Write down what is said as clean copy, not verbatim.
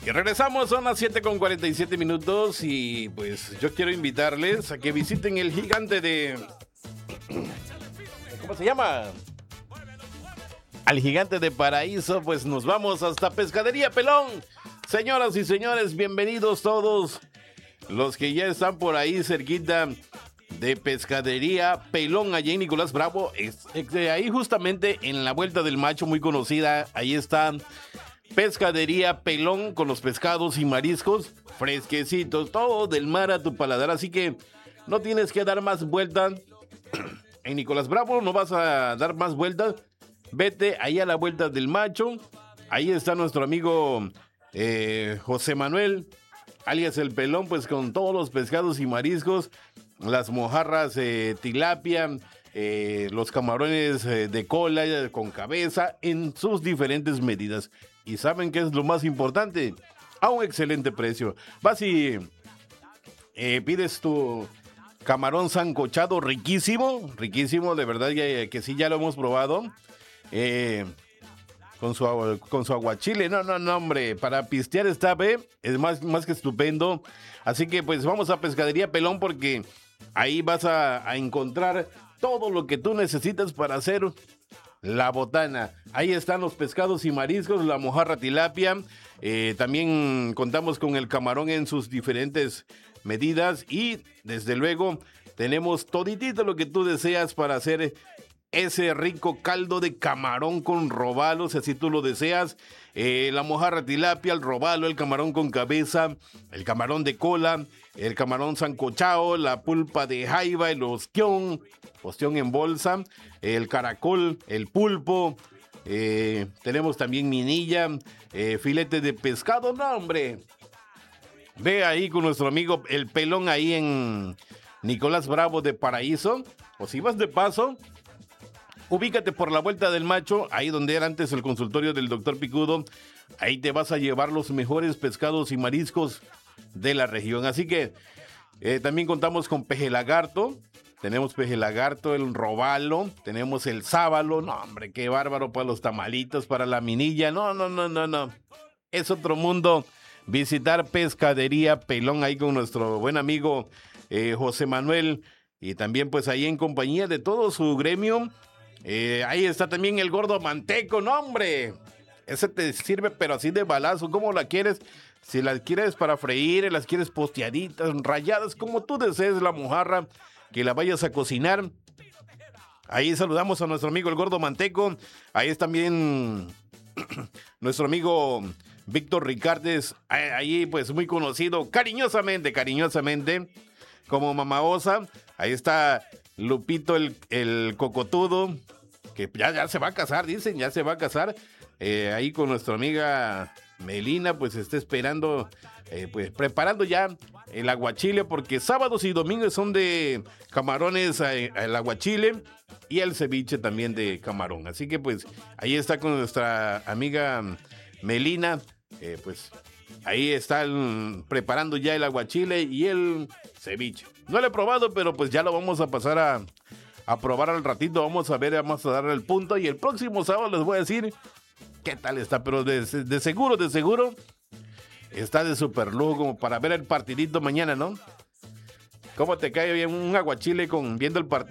Y regresamos, son las 7:47 y pues yo quiero invitarles a que visiten el gigante de... ¿Cómo se llama? Al gigante de Paraíso, pues nos vamos hasta Pescadería Pelón. Señoras y señores, bienvenidos todos los que ya están por ahí cerquita de Pescadería Pelón, allá en Nicolás Bravo. Ahí justamente en la Vuelta del Macho, muy conocida, ahí está Pescadería Pelón con los pescados y mariscos fresquecitos, todo del mar a tu paladar. Así que no tienes que dar más vueltas. En Nicolás Bravo no vas a dar más vueltas. Vete ahí a la Vuelta del Macho. Ahí está nuestro amigo José Manuel, alias El Pelón, pues con todos los pescados y mariscos, las mojarras tilapia, los camarones de cola con cabeza en sus diferentes medidas. Y ¿saben qué es lo más importante? A un excelente precio. Vas y pides tu camarón sancochado riquísimo, riquísimo, de verdad que sí, ya lo hemos probado. Con su aguachile, no, hombre, para pistear está, es más que estupendo. Así que pues vamos a Pescadería Pelón porque ahí vas a encontrar todo lo que tú necesitas para hacer la botana. Ahí están los pescados y mariscos, la mojarra tilapia, también contamos con el camarón en sus diferentes medidas y desde luego tenemos toditito lo que tú deseas para hacer ese rico caldo de camarón con robalo, si así tú lo deseas. La mojarra tilapia, el robalo, el camarón con cabeza, el camarón de cola, el camarón sancochao, la pulpa de jaiba, el ostión en bolsa, el caracol, el pulpo. Tenemos también minilla, filete de pescado. No, hombre. Ve ahí con nuestro amigo El Pelón ahí en Nicolás Bravo de Paraíso. O si vas de paso, ubícate por la Vuelta del Macho, ahí donde era antes el consultorio del doctor Picudo. Ahí te vas a llevar los mejores pescados y mariscos de la región. Así que también contamos con peje lagarto. Tenemos peje lagarto, el robalo, tenemos el sábalo. No, hombre, qué bárbaro para los tamalitos, para la minilla. No. Es otro mundo visitar Pescadería Pelón ahí con nuestro buen amigo José Manuel. Y también pues ahí en compañía de todo su gremio. Ahí está también el gordo manteco, no, hombre. Ese te sirve, pero así de balazo. ¿Cómo la quieres? Si las quieres para freír, las quieres posteaditas, rayadas, como tú desees la mojarra, que la vayas a cocinar. Ahí saludamos a nuestro amigo el gordo manteco. Ahí es también nuestro amigo Víctor Ricardes. Ahí pues muy conocido cariñosamente, como Mama Osa. Ahí está Lupito el cocotudo, que ya se va a casar, dicen, ya se va a casar. Ahí con nuestra amiga Melina, pues está esperando, pues preparando ya el aguachile, porque sábados y domingos son de camarones el aguachile y el ceviche también de camarón. Así que pues ahí está con nuestra amiga Melina, pues ahí están preparando ya el aguachile y el ceviche. No lo he probado, pero pues ya lo vamos a pasar a probar al ratito. Vamos a ver, vamos a darle el punto. Y el próximo sábado les voy a decir qué tal está. Pero de seguro, está de super lujo como para ver el partidito mañana, ¿no? ¿Cómo te cae bien un aguachile viendo